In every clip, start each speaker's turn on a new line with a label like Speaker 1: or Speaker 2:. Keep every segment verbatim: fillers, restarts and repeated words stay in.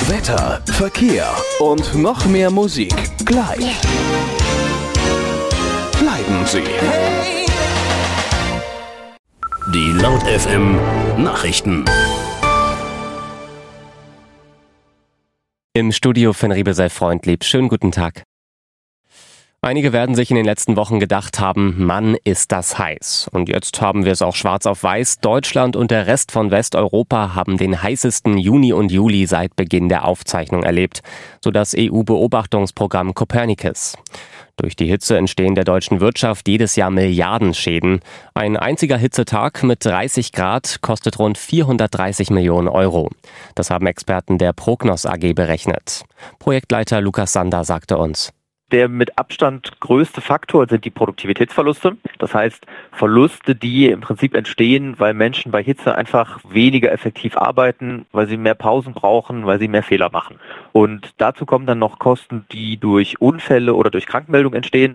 Speaker 1: Wetter, Verkehr und noch mehr Musik gleich. Bleiben Sie.
Speaker 2: Die Laut F M Nachrichten.
Speaker 3: Im Studio Finn Riebe sei freundlieb. Schönen guten Tag. Einige werden sich in den letzten Wochen gedacht haben, Mann, ist das heiß. Und jetzt haben wir es auch schwarz auf weiß. Deutschland und der Rest von Westeuropa haben den heißesten Juni und Juli seit Beginn der Aufzeichnung erlebt, so das E U-Beobachtungsprogramm Copernicus. Durch die Hitze entstehen der deutschen Wirtschaft jedes Jahr Milliardenschäden. Ein einziger Hitzetag mit dreißig Grad kostet rund vierhundertdreißig Millionen Euro. Das haben Experten der Prognos A G berechnet. Projektleiter Lukas Sander sagte uns:
Speaker 4: Der mit Abstand größte Faktor sind die Produktivitätsverluste. Das heißt, Verluste, die im Prinzip entstehen, weil Menschen bei Hitze einfach weniger effektiv arbeiten, weil sie mehr Pausen brauchen, weil sie mehr Fehler machen. Und dazu kommen dann noch Kosten, die durch Unfälle oder durch Krankmeldung entstehen.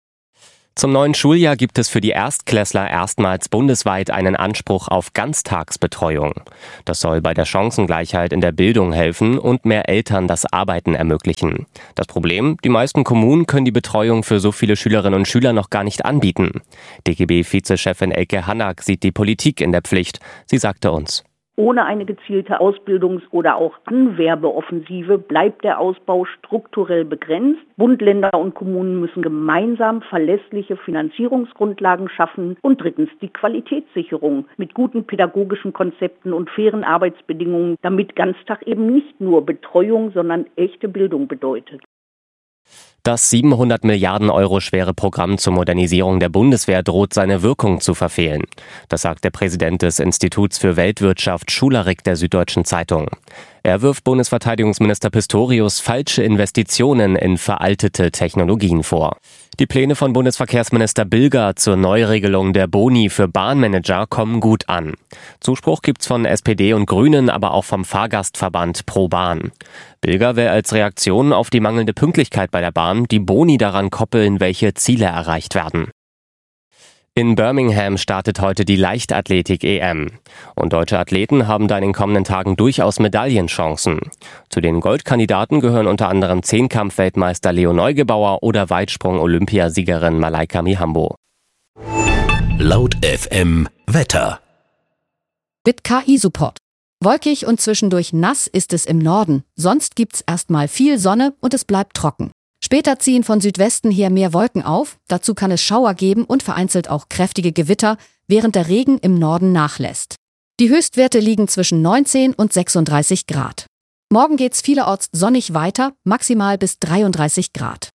Speaker 3: Zum neuen Schuljahr gibt es für die Erstklässler erstmals bundesweit einen Anspruch auf Ganztagsbetreuung. Das soll bei der Chancengleichheit in der Bildung helfen und mehr Eltern das Arbeiten ermöglichen. Das Problem: Die meisten Kommunen können die Betreuung für so viele Schülerinnen und Schüler noch gar nicht anbieten. D G B-Vizechefin Elke Hannak sieht die Politik in der Pflicht. Sie sagte uns:
Speaker 5: Ohne eine gezielte Ausbildungs- oder auch Anwerbeoffensive bleibt der Ausbau strukturell begrenzt. Bund, Länder und Kommunen müssen gemeinsam verlässliche Finanzierungsgrundlagen schaffen. Und drittens die Qualitätssicherung mit guten pädagogischen Konzepten und fairen Arbeitsbedingungen, damit Ganztag eben nicht nur Betreuung, sondern echte Bildung bedeutet.
Speaker 3: Das siebenhundert Milliarden Euro schwere Programm zur Modernisierung der Bundeswehr droht seine Wirkung zu verfehlen. Das sagt der Präsident des Instituts für Weltwirtschaft Schularik der Süddeutschen Zeitung. Er wirft Bundesverteidigungsminister Pistorius falsche Investitionen in veraltete Technologien vor. Die Pläne von Bundesverkehrsminister Bilger zur Neuregelung der Boni für Bahnmanager kommen gut an. Zuspruch gibt's von S P D und Grünen, aber auch vom Fahrgastverband Pro Bahn. Bilger will als Reaktion auf die mangelnde Pünktlichkeit bei der Bahn die Boni daran koppeln, welche Ziele erreicht werden. In Birmingham startet heute die Leichtathletik-E M. Und deutsche Athleten haben da in den kommenden Tagen durchaus Medaillenchancen. Zu den Goldkandidaten gehören unter anderem Zehnkampf-Weltmeister Leo Neugebauer oder Weitsprung-Olympiasiegerin Malaika Mihambo.
Speaker 2: Laut F M Wetter.
Speaker 6: Mit K I-Support. Wolkig und zwischendurch nass ist es im Norden. Sonst gibt's erstmal viel Sonne und es bleibt trocken. Später ziehen von Südwesten her mehr Wolken auf. Dazu kann es Schauer geben und vereinzelt auch kräftige Gewitter, während der Regen im Norden nachlässt. Die Höchstwerte liegen zwischen neunzehn und sechsunddreißig Grad. Morgen geht's vielerorts sonnig weiter, maximal bis dreiunddreißig Grad.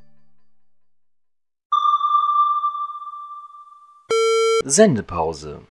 Speaker 7: Sendepause.